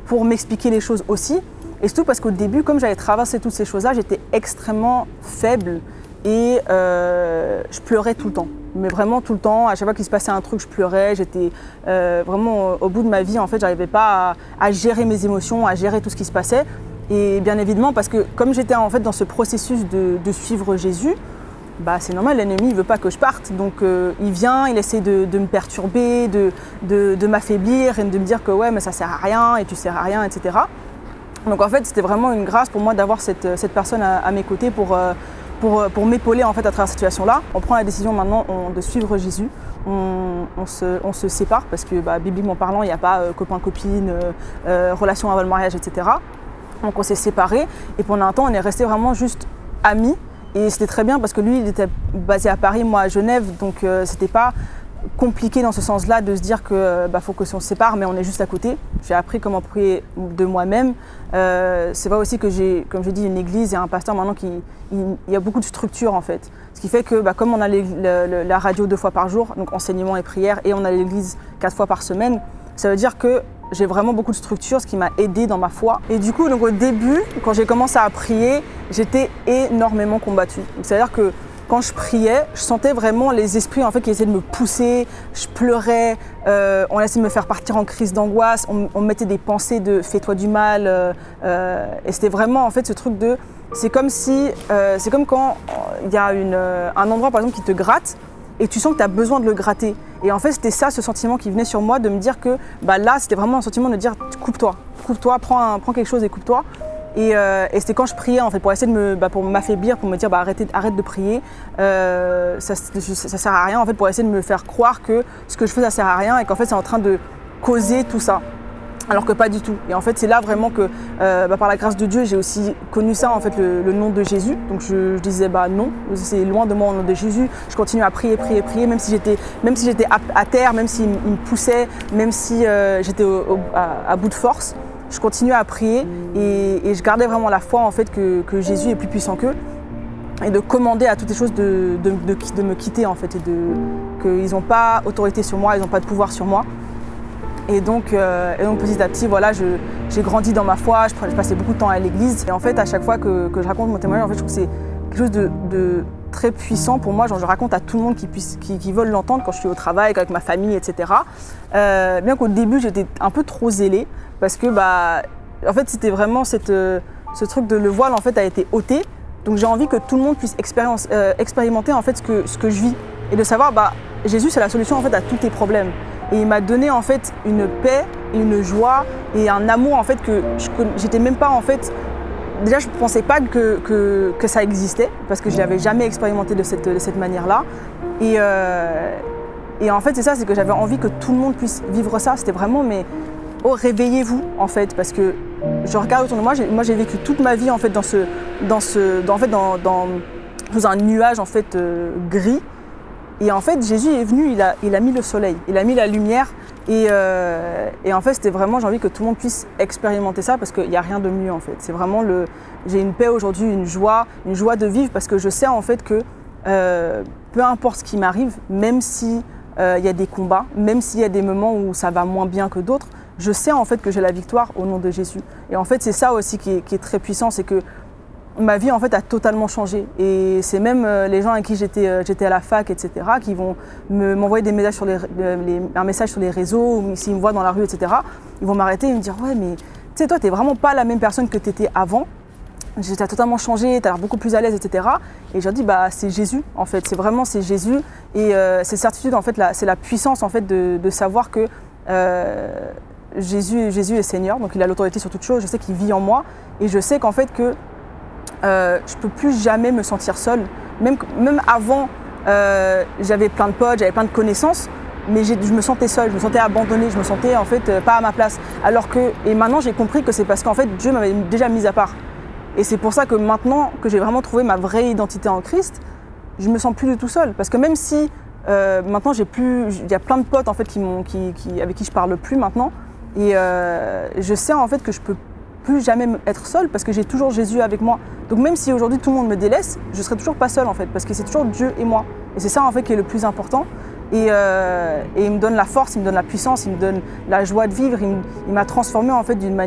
pour m'expliquer les choses aussi. Et surtout parce qu'au début, comme j'avais traversé toutes ces choses-là, j'étais extrêmement faible et je pleurais tout le temps. Mais vraiment tout le temps, à chaque fois qu'il se passait un truc, je pleurais. J'étais vraiment au bout de ma vie, en fait, j'arrivais pas à gérer mes émotions, à gérer tout ce qui se passait. Et bien évidemment, parce que comme j'étais en fait dans ce processus de suivre Jésus, bah, c'est normal, l'ennemi il veut pas que je parte. Donc il vient, il essaie de me perturber, de m'affaiblir et de me dire que ouais, mais ça sert à rien et tu sers à rien, etc. Donc en fait, c'était vraiment une grâce pour moi d'avoir cette personne à mes côtés pour m'épauler en fait à travers cette situation-là. On prend la décision maintenant de suivre Jésus. On se sépare parce que bibliquement parlant, il n'y a pas copain-copine, relation avant le mariage, etc. Donc on s'est séparés et pendant un temps, on est restés vraiment juste amis. Et c'était très bien parce que lui, il était basé à Paris, moi à Genève. Donc c'était pas compliqué dans ce sens-là de se dire que faut que on se sépare, mais on est juste à côté. J'ai appris comment prier de moi-même. C'est vrai aussi que j'ai, comme je dis, une église et un pasteur maintenant il y a beaucoup de structure en fait. Ce qui fait que comme on a la radio 2 fois par jour, donc enseignement et prière, et on a l'église 4 fois par semaine, ça veut dire que j'ai vraiment beaucoup de structure, ce qui m'a aidée dans ma foi. Et du coup, donc au début, quand j'ai commencé à prier, j'étais énormément combattue. C'est-à-dire que quand je priais, je sentais vraiment les esprits en fait, qui essayaient de me pousser, je pleurais, on essayait de me faire partir en crise d'angoisse, on me mettait des pensées de « fais-toi du mal ». Et c'était vraiment en fait ce truc de… C'est comme quand il y a un endroit par exemple qui te gratte et tu sens que tu as besoin de le gratter. Et en fait, c'était ça, ce sentiment qui venait sur moi de me dire que là, c'était vraiment un sentiment de dire « coupe-toi, prends quelque chose et coupe-toi ». Et c'était quand je priais en fait pour essayer de pour m'affaiblir, pour me dire arrête de prier, ça sert à rien en fait, pour essayer de me faire croire que ce que je fais ça sert à rien et qu'en fait c'est en train de causer tout ça. Alors que pas du tout. Et en fait c'est là vraiment que par la grâce de Dieu j'ai aussi connu ça en fait le nom de Jésus. Donc je disais non, c'est loin de moi au nom de Jésus. Je continue à prier, même si j'étais à terre, même s'il me poussait, même si j'étais à bout de force. Je continuais à prier et je gardais vraiment la foi en fait que Jésus est plus puissant qu'eux et de commander à toutes les choses de me quitter en fait et qu'ils n'ont pas autorité sur moi, ils n'ont pas de pouvoir sur moi. Et donc petit à petit, voilà, j'ai grandi dans ma foi, je passais beaucoup de temps à l'église. Et en fait, à chaque fois que je raconte mon témoignage, en fait, je trouve que c'est quelque chose de très puissant pour moi. Genre, je raconte à tout le monde qui veulent l'entendre quand je suis au travail, avec ma famille, etc. Bien qu'au début, j'étais un peu trop zélée parce que, en fait, c'était vraiment ce truc de le voile en fait a été ôté. Donc, j'ai envie que tout le monde puisse expérimenter en fait ce que je vis et de savoir, Jésus, c'est la solution en fait à tous tes problèmes. Et il m'a donné en fait une paix, une joie et un amour en fait que j'étais même pas en fait. Déjà, je ne pensais pas que ça existait parce que je l'avais jamais expérimenté de cette manière-là. Et en fait, c'est que j'avais envie que tout le monde puisse vivre ça. C'était vraiment, réveillez-vous en fait, parce que je regarde autour de moi. Moi, j'ai vécu toute ma vie en fait dans un nuage en fait gris. Et en fait, Jésus est venu, il a mis le soleil, il a mis la lumière. Et en fait, c'était vraiment, j'ai envie que tout le monde puisse expérimenter ça parce qu'il n'y a rien de mieux en fait. C'est vraiment j'ai une paix aujourd'hui, une joie de vivre parce que je sais en fait que peu importe ce qui m'arrive, même si il y a des combats, même s'il y a des moments où ça va moins bien que d'autres, je sais en fait que j'ai la victoire au nom de Jésus. Et en fait, c'est ça aussi qui est très puissant, c'est que ma vie en fait a totalement changé et c'est même les gens avec qui j'étais à la fac, etc., qui vont m'envoyer des messages un message sur les réseaux ou s'ils me voient dans la rue, etc., ils vont m'arrêter et me dire « Ouais, mais tu sais, toi, t'es vraiment pas la même personne que t'étais avant. T'as totalement changé, t'as l'air beaucoup plus à l'aise, etc. » Et je leur dis « c'est Jésus, en fait. C'est Jésus. Et cette certitude, en fait, c'est la puissance, en fait, de savoir que Jésus est Seigneur. Donc, il a l'autorité sur toute chose. Je sais qu'il vit en moi. Et je sais qu'en fait, que je peux plus jamais me sentir seule. Même avant, j'avais plein de potes, j'avais plein de connaissances, mais je me sentais seule, je me sentais abandonnée, je me sentais en fait pas à ma place. Et maintenant j'ai compris que c'est parce qu'en fait Dieu m'avait déjà mise à part. Et c'est pour ça que maintenant que j'ai vraiment trouvé ma vraie identité en Christ, je me sens plus du tout seule. Parce que même si maintenant il y a plein de potes en fait avec qui je parle plus maintenant, et je sais en fait que je peux plus jamais être seule parce que j'ai toujours Jésus avec moi. Donc même si aujourd'hui tout le monde me délaisse, je serai toujours pas seule en fait parce que c'est toujours Dieu et moi. Et c'est ça en fait qui est le plus important. Et il me donne la force, il me donne la puissance, il me donne la joie de vivre. Il m'a transformée en fait d'une manière